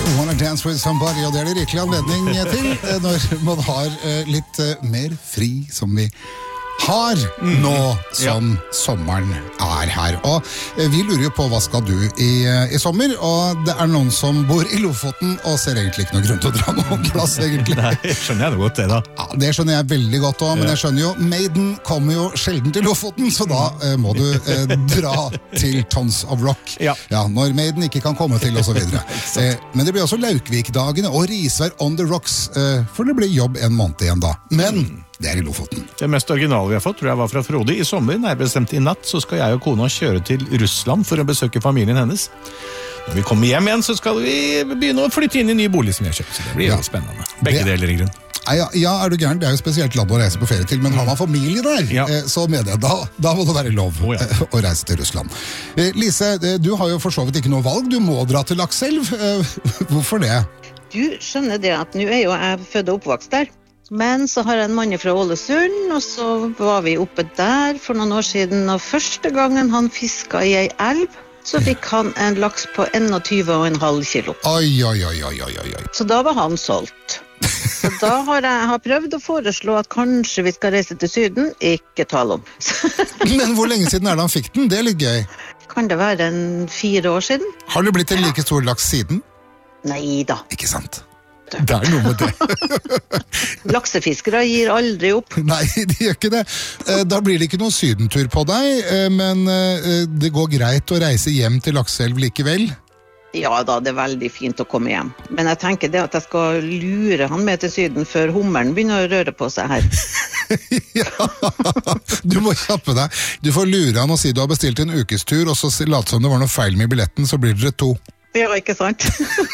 Wanna Dance With Somebody, og det det rikelig anledning til når man har litt mer fri som vi har nå som sommeren her. Og vi lurer jo på hva skal du i sommer, og det noen som bor i Lofoten og ser egentlig ikke noe grunn til å dra noen plass, egentlig. Nei, skjønner jeg det godt, det da. Ja, det skjønner jeg veldig godt også, men jeg skjønner jo, Maiden kommer jo sjelden til Lofoten, så da må du dra til Tons of Rock. Ja, når Maiden ikke kan komme til, og så videre. Men det blir også Laukvik-dagene og Risvær on the Rocks, for det blir jobb en måned igjen da. Men det i Lofoten. Det mest originale vi har fått, tror jeg var fra Frode. I sommer, nær bestemt i natt, så skal jeg og kona kjøre til Russland for å besøke familien hennes. Når vi kommer hjem igjen, så skal vi begynne å flytte inn i ny bolig som vi har kjøpt. Så det blir jo spennende. Begge deler i grunn. Ja, du gæren? Det jo spesielt land å reise på ferie til, men har man familie der, så med det, da må det være lov å reise til Russland. Lise, du har jo for så vidt ikke noe valg. Du må dra til Lakselv. Hvorfor det? Du skjønner det at nå jo jeg født og oppvokst der. Men så har jeg en mann fra Ålesund, og så var vi oppe der for noen år siden, og første gangen han fisket i en elv, så fikk han en laks på 21,5 kilo. Oi. Så da var han solgt. Så da har jeg prøvd å foreslå at kanskje vi skal reise til Syden, ikke tale om. Men hvor lenge siden det han fikk den? Det litt gøy. Kan det være 4 år siden? Har det blitt en like stor laks siden? Nei da. Ikke sant? Det noe med det. Laksefiskere gir aldri opp. Nei, de gjør ikke det. Da blir det ikke noen sydentur på deg, men det går greit å reise hjem til Lakselv likevel? Ja da, det veldig fint å komme hjem. Men jeg tenker det at jeg skal lure han med til Syden før hummeren begynner å røre på seg her. Ja, du må kjappe deg. Du får lure han og si du har bestilt en ukestur, og så late som det var noe feil med billetten, så blir dere 2. Ja, ikke sant?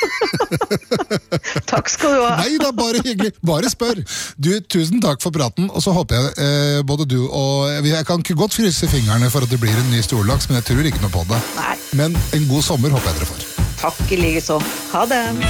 Takk skal du ha. Nei da, bare hyggelig. Bare spør. Du, tusen takk for praten, og så håper jeg både du og jeg kan ikke godt fryse fingrene for at det blir en ny storlaks, men jeg tror ikke noe på det. Nei. Men en god sommer håper jeg dere får. Takk i like så. Ha det.